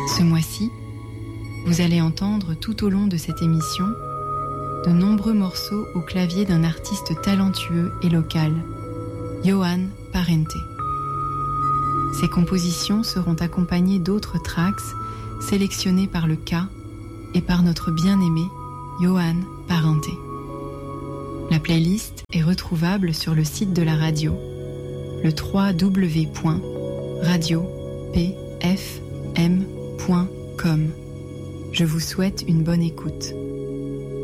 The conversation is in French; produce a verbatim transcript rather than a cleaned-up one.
Ce mois-ci, vous allez entendre tout au long de cette émission de nombreux morceaux au clavier d'un artiste talentueux et local, Johan Parente. Ces compositions seront accompagnées d'autres tracks sélectionnés par le K et par notre bien-aimé Johan Parente. La playlist est retrouvable sur le site de la radio, le w w w point radio p f m point com. Je vous souhaite une bonne écoute.